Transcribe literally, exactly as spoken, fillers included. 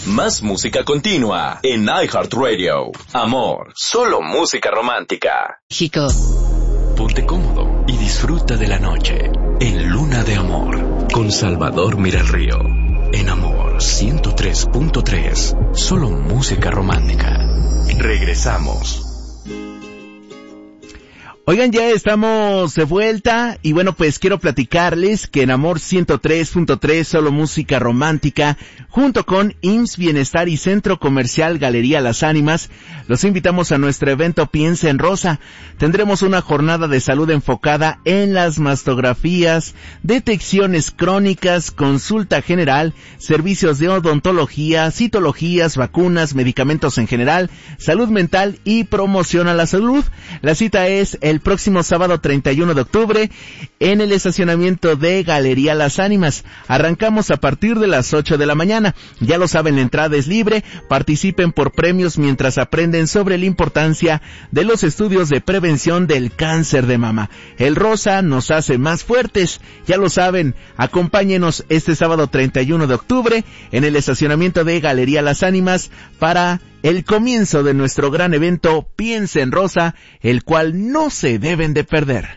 Más música continua en iHeartRadio. Amor, solo música romántica. Chico. Ponte cómodo y disfruta de la noche en Luna de Amor con Salvador Miralrío. En Amor ciento tres punto tres, solo música romántica. Regresamos. Oigan, ya estamos de vuelta y bueno, pues quiero platicarles que en Amor ciento tres punto tres, solo música romántica, junto con I M S S Bienestar y Centro Comercial Galería Las Ánimas, los invitamos a nuestro evento Piensa en Rosa. Tendremos una jornada de salud enfocada en las mastografías, detecciones crónicas, consulta general, servicios de odontología, citologías, vacunas, medicamentos en general, salud mental y promoción a la salud. La cita es el próximo sábado treinta y uno de octubre en el estacionamiento de Galería Las Ánimas. Arrancamos a partir de las ocho de la mañana. Ya lo saben, la entrada es libre. Participen por premios mientras aprenden sobre la importancia de los estudios de prevención del cáncer de mama. El rosa nos hace más fuertes. Ya lo saben, acompáñenos este sábado treinta y uno de octubre en el estacionamiento de Galería Las Ánimas para el comienzo de nuestro gran evento Piensa en Rosa, el cual no se deben de perder.